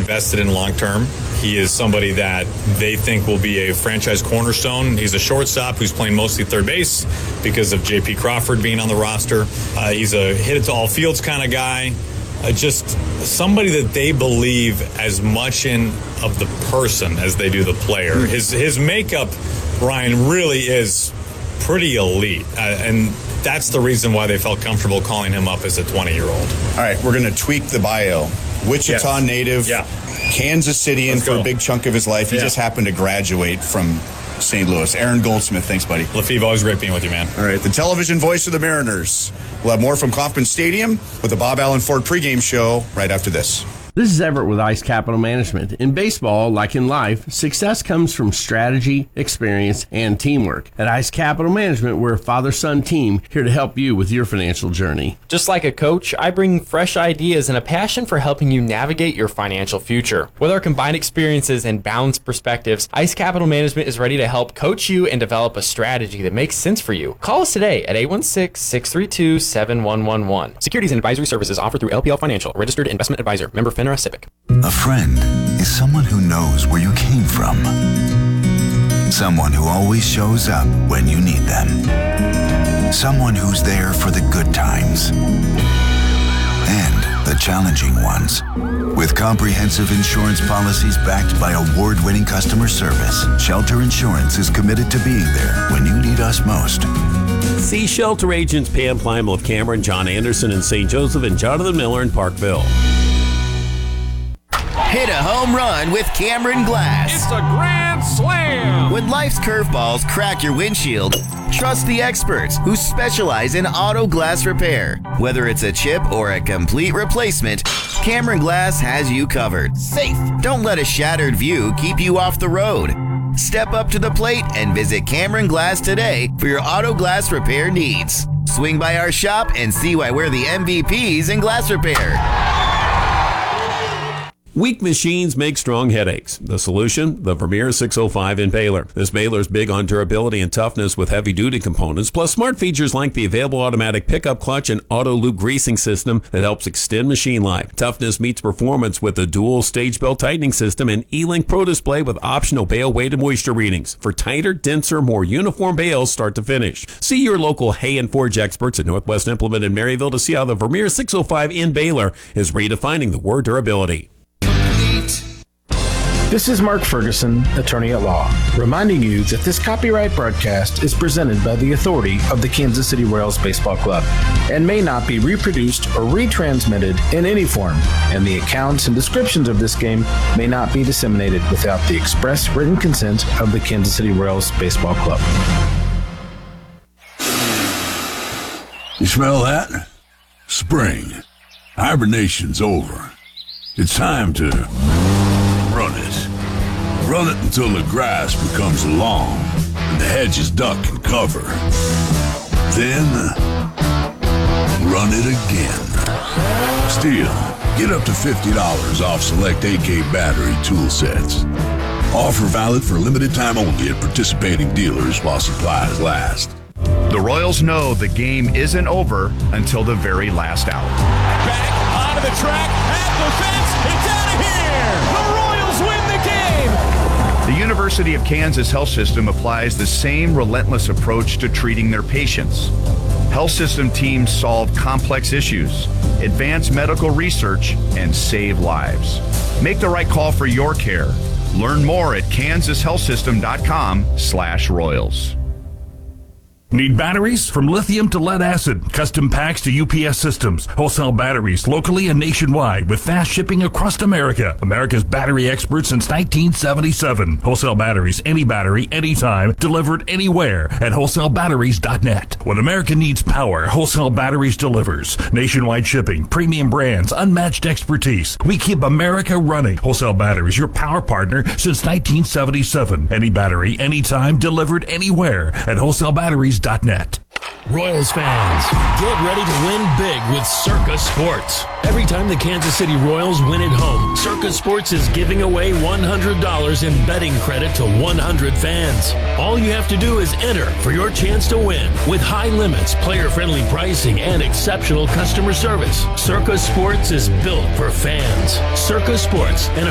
invested in long term. He is somebody that they think will be a franchise cornerstone. He's a shortstop who's playing mostly third base because of J.P. Crawford being on the roster. He's a hit it to all fields kind of guy. Just somebody that they believe as much in of the person as they do the player. His makeup, Ryan, really is pretty elite. And that's the reason why they felt comfortable calling him up as a 20-year-old. All right, we're going to tweak the bio. Wichita native, Kansas City for a big chunk of his life. He just happened to graduate from St. Louis. Aaron Goldsmith, thanks, buddy. Lefebvre, always great being with you, man. All right, the television voice of the Mariners. We'll have more from Kauffman Stadium with the Bob Allen Ford pregame show right after this. This is Everett with Ice Capital Management. In baseball, like in life, success comes from strategy, experience, and teamwork. At Ice Capital Management, we're a father-son team here to help you with your financial journey. Just like a coach, I bring fresh ideas and a passion for helping you navigate your financial future. With our combined experiences and balanced perspectives, Ice Capital Management is ready to help coach you and develop a strategy that makes sense for you. Call us today at 816-632-7111. Securities and advisory services offered through LPL Financial, registered investment advisor, member FINRA Civic. A friend is someone who knows where you came from. Someone who always shows up when you need them. Someone who's there for the good times and the challenging ones. With comprehensive insurance policies backed by award-winning customer service, Shelter Insurance is committed to being there when you need us most. See Shelter agents Pam Plimal of Cameron, John Anderson in St. Joseph, and Jonathan Miller in Parkville. Hit a home run with Cameron Glass. It's a grand slam. When life's curveballs crack your windshield, trust the experts who specialize in auto glass repair. Whether it's a chip or a complete replacement, Cameron Glass has you covered. Safe. Don't let a shattered view keep you off the road. Step up to the plate and visit Cameron Glass today for your auto glass repair needs. Swing by our shop and see why we're the MVPs in glass repair. Weak machines make strong headaches. The solution? The Vermeer 605 Impaler. This baler is big on durability and toughness with heavy-duty components, plus smart features like the available automatic pickup clutch and auto loop greasing system that helps extend machine life. Toughness meets performance with a dual stage belt tightening system and E-Link Pro display with optional bale weight and moisture readings for tighter, denser, more uniform bales start to finish. See your local Hay and Forge experts at Northwest Implement in Maryville to see how the Vermeer 605 Impaler is redefining the word durability. This is Mark Ferguson, attorney at law, reminding you that this copyright broadcast is presented by the authority of the Kansas City Royals Baseball Club and may not be reproduced or retransmitted in any form, and the accounts and descriptions of this game may not be disseminated without the express written consent of the Kansas City Royals Baseball Club. You smell that? Spring. Hibernation's over. It's time to run it. Run it until the grass becomes long and the hedges duck and cover. Then, run it again. Still, get up to $50 off select AK battery tool sets. Offer valid for limited time only at participating dealers while supplies last. The Royals know the game isn't over until the very last out. Back onto the track, at the fence, it's out of here! The Royals win the game! The University of Kansas Health System applies the same relentless approach to treating their patients. Health system teams solve complex issues, advance medical research, and save lives. Make the right call for your care. Learn more at kansashealthsystem.com/Royals. Need batteries? From lithium to lead acid, custom packs to UPS systems, wholesale batteries locally and nationwide with fast shipping across America. America's battery expert since 1977. Wholesale batteries, any battery, anytime, delivered anywhere at wholesalebatteries.net. When America needs power, Wholesale Batteries delivers. Nationwide shipping, premium brands, unmatched expertise. We keep America running. Wholesale Batteries, your power partner since 1977. Any battery, anytime, delivered anywhere at wholesalebatteries.net. Royals fans, get ready to win big with Circa Sports. Every time the Kansas City Royals win at home, Circa Sports is giving away $100 in betting credit to 100 fans. All you have to do is enter for your chance to win. With high limits, player-friendly pricing, and exceptional customer service, Circa Sports is built for fans. Circa Sports, an